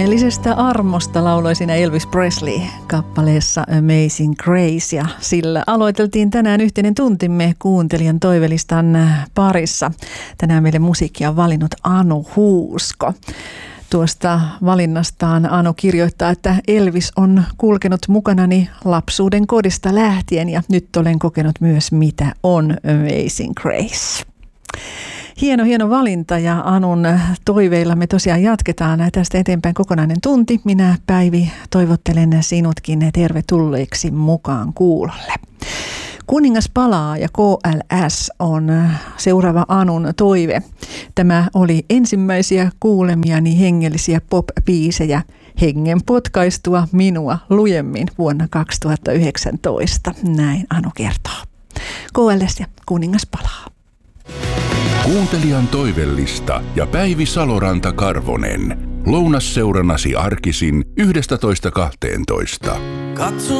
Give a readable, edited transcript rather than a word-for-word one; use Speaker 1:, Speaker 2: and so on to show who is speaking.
Speaker 1: Ihmeellisestä armosta lauloi siinä Elvis Presley kappaleessa Amazing Grace, ja sillä aloiteltiin tänään yhteinen tuntimme kuuntelijan toivelistan parissa. Tänään meille musiikkia on valinnut Anu Huusko. Tuosta valinnastaan Anu kirjoittaa, että Elvis on kulkenut mukanani lapsuuden kodista lähtien ja nyt olen kokenut myös mitä on Amazing Grace. Hieno valinta, ja Anun toiveilla me tosiaan jatketaan tästä eteenpäin kokonainen tunti. Minä, Päivi, toivottelen sinutkin tervetulleeksi mukaan kuulolle. Kuningas palaa ja KLS on seuraava Anun toive. Tämä oli ensimmäisiä kuulemiani hengellisiä pop-biisejä hengen potkaistua minua lujemmin vuonna 2019. Näin Anu kertoo. KLS ja Kuningas palaa.
Speaker 2: Kuuntelijan toivellista ja Päivi Saloranta-Karvonen. Lounasseurannasi arkisin 11.12.